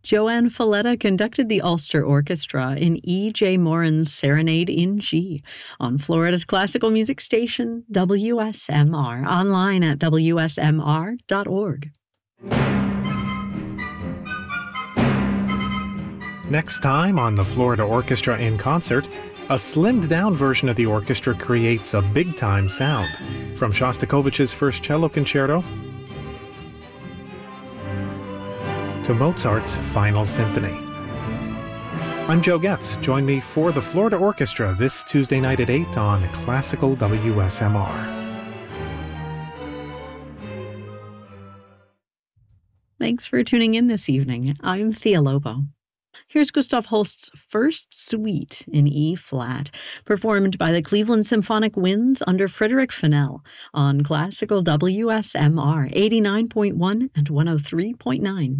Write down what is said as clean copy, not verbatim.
Joanne Falletta conducted the Ulster Orchestra in E.J. Moran's Serenade in G on Florida's classical music station, WSMR, online at wsmr.org. Next time on the Florida Orchestra in Concert, a slimmed-down version of the orchestra creates a big-time sound. From Shostakovich's First Cello Concerto to Mozart's Final Symphony. I'm Joe Getz. Join me for the Florida Orchestra this Tuesday night at 8 on Classical WSMR. Thanks for tuning in this evening. I'm Thea Lobo. Here's Gustav Holst's First Suite in E-flat, performed by the Cleveland Symphonic Winds under Frederick Fennell on Classical WSMR 89.1 and 103.9.